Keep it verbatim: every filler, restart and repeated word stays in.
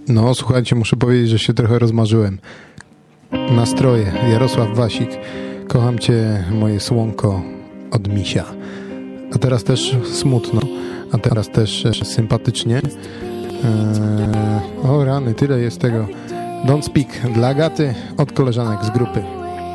No, słuchajcie, muszę powiedzieć, że się trochę rozmarzyłem. Nastroje. Jarosław Wasik. Kocham cię, moje słonko od misia. A teraz też smutno. A teraz też sympatycznie. Eee, o rany, tyle jest tego. Don't Speak dla Agaty od koleżanek z grupy.